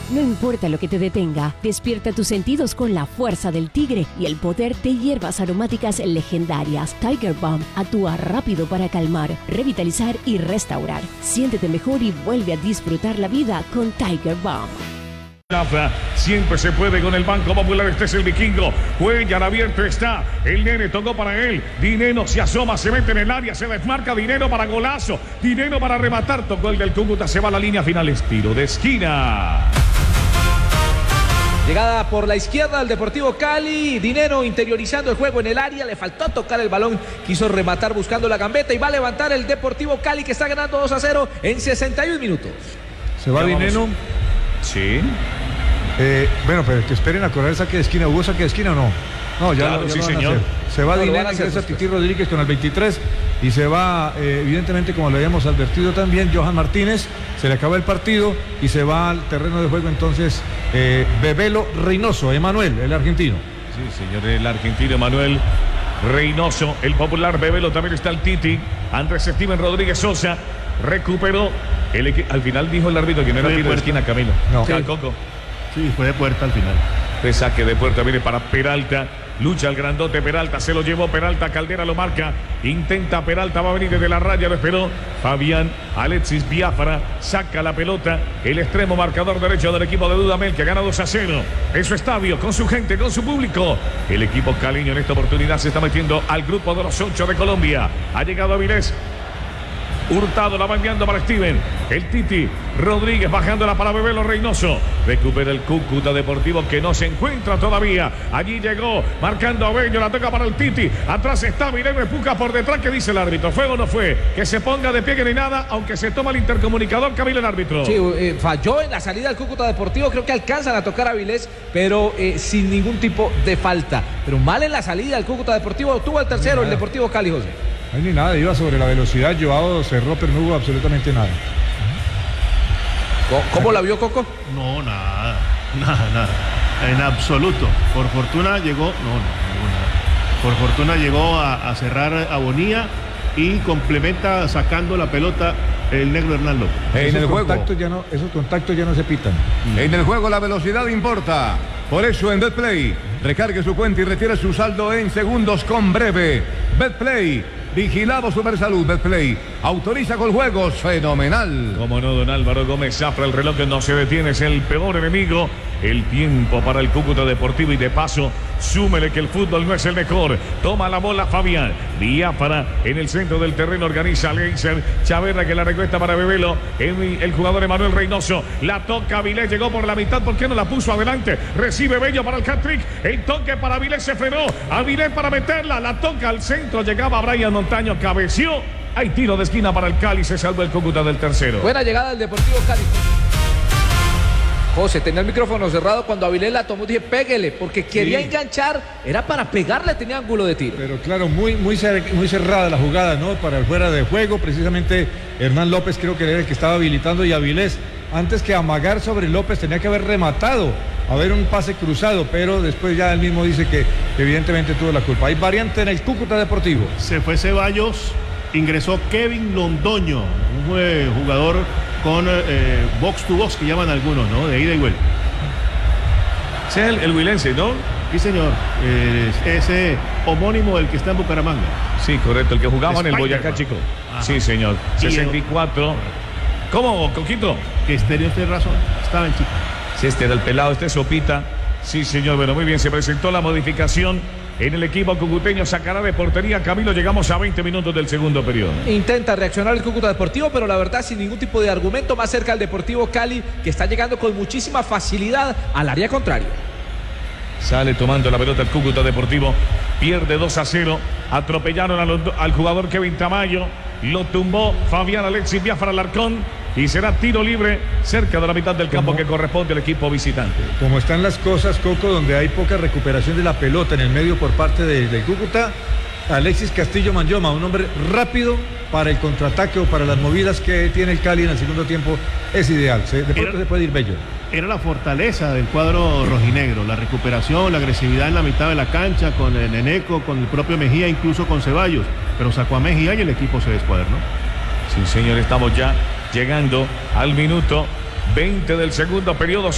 No importa lo que te detenga, despierta tus sentidos con la fuerza del tigre y el poder de hierbas aromáticas legendarias. Tiger Balm actúa rápido para calmar, revitalizar y restaurar. Siéntete mejor y vuelve a disfrutar la vida con Tiger Balm. Siempre se puede con el Banco Popular. Este es el vikingo. Cuellar abierto está. El nene tocó para él. Dinero se asoma, se mete en el área, se desmarca. Dinero para golazo. Dinero para rematar. Tocó el del Cúcuta. Se va a la línea final. Tiro de esquina. Llegada por la izquierda del Deportivo Cali. Dinero interiorizando el juego en el área. Le faltó tocar el balón. Quiso rematar buscando la gambeta. Y va a levantar el Deportivo Cali, que está ganando 2-0 en 61 minutos. Se va Dinero. Sí. Bueno, pero que esperen a correr el saque de esquina. ¿Hubo saque de esquina o no? No, ya, claro, ya sí, lo van señor. a hacer. Se va Dinero, ingresa Titi Rodríguez con el 23 y se va, evidentemente, como lo habíamos advertido también, Johan Martínez. Se le acaba el partido y se va al terreno de juego entonces Bebelo Reynoso, Emanuel, el argentino. Sí, señor, el argentino Emanuel Reynoso, el popular Bebelo. También está el Titi. Andrés Steven Rodríguez Sosa recuperó al final dijo el árbitro que no era tiro de esquina, Camilo. No. Sí. Coco. Sí, fue de puerta al final. De saque de puerta, viene para Peralta. Lucha el grandote Peralta, se lo llevó Peralta, Caldera lo marca. Intenta Peralta, va a venir desde la raya, lo esperó Fabián Alexis Biafara. Saca la pelota, el extremo marcador derecho del equipo de Dudamel, que gana 2-0 en su estadio, con su gente, con su público. El equipo caleño en esta oportunidad se está metiendo al grupo de los 8 de Colombia. Ha llegado Avilés. Hurtado la va enviando para Steven. El Titi Rodríguez bajándola para Bebelo Reynoso. Recupera el Cúcuta Deportivo, que no se encuentra todavía. Allí llegó marcando a Bello. La toca para el Titi. Atrás está Mileno, empuja por detrás. ¿Qué dice el árbitro? ¿Fue o no fue? Que se ponga de pie, que ni nada, aunque se toma el intercomunicador. Camilo, el árbitro. Sí, falló en la salida del Cúcuta Deportivo. Creo que alcanzan a tocar a Avilés, pero sin ningún tipo de falta. Pero mal en la salida del Cúcuta Deportivo. Tuvo el tercero el Deportivo Cali, José. No hay ni nada, iba sobre la velocidad. Joao cerró, pero no hubo absolutamente nada. ¿Cómo la vio, Coco? No, nada. En absoluto. Por fortuna llegó. No. Por fortuna llegó a cerrar a Bonilla y complementa sacando la pelota el negro Hernán López. En el juego. Esos contactos ya no se pitan. En el juego la velocidad importa. Por eso en BetPlay, recargue su cuenta y retire su saldo en segundos con breve. BetPlay. Vigilado Supersalud. BetPlay autoriza con juegos. Fenomenal. Como no, don Álvaro Gómez Zafra, el reloj que no se detiene, es el peor enemigo. El tiempo para el Cúcuta Deportivo, y de paso súmele que el fútbol no es el mejor. Toma la bola Fabián Biafara en el centro del terreno, organiza Leiser Chaverra, que la recuesta para Bebelo. El jugador Emanuel Reynoso la toca Avilés, llegó por la mitad, ¿por qué no la puso adelante? Recibe Bello para el hat-trick, el toque para Avilés, se frenó Avilés para meterla, la toca al centro, llegaba Brian Montaño, cabeció. Hay tiro de esquina para el Cali, se salva el Cúcuta del tercero. Buena llegada del Deportivo Cali. José, tenía el micrófono cerrado cuando Avilés la tomó. Dije, péguele, porque quería enganchar. Era para pegarle, tenía ángulo de tiro. Pero claro, muy cerrada la jugada, ¿no? Para el fuera de juego, precisamente Hernán López creo que era el que estaba habilitando, y Avilés, antes que amagar sobre López, tenía que haber rematado, haber un pase cruzado, pero después ya él mismo dice que evidentemente tuvo la culpa. Hay variante en el Cúcuta Deportivo. Se fue Ceballos, ingresó Kevin Londoño, un jugador con box to box, que llaman algunos, ¿no? De ida y vuelta. Sí, el huilense, ¿no? Sí, señor. Ese homónimo del que está en Bucaramanga. Sí, correcto, el que jugaba en el Boyacá Chico. Ajá. Sí, señor. 64. ¿Cómo, Coquito? Que tenía usted razón, estaba en Chico. Sí, este era el pelado, este es Sopita. Sí, señor, bueno, muy bien, se presentó la modificación en el equipo cucuteño. Sacará de portería Camilo. Llegamos a 20 minutos del segundo periodo. Intenta reaccionar el Cúcuta Deportivo, pero la verdad sin ningún tipo de argumento. Más cerca al Deportivo Cali, que está llegando con muchísima facilidad al área contraria. Sale tomando la pelota el Cúcuta Deportivo. Pierde 2-0. Atropellaron al jugador Kevin Tamayo. Lo tumbó Fabián Alexis Biafara Alarcón. Y será tiro libre cerca de la mitad del campo que corresponde al equipo visitante. Como están las cosas, Coco, donde hay poca recuperación de la pelota en el medio por parte del Cúcuta, Alexis Castillo Manyoma, un hombre rápido para el contraataque o para las movidas que tiene el Cali en el segundo tiempo, es ideal. De pronto se puede ir Bello. Era la fortaleza del cuadro rojinegro, la recuperación, la agresividad en la mitad de la cancha, con el Neneco, con el propio Mejía, incluso con Ceballos, pero sacó a Mejía y el equipo se descuadernó. Sí, señor, estamos ya llegando al minuto 20 del segundo periodo.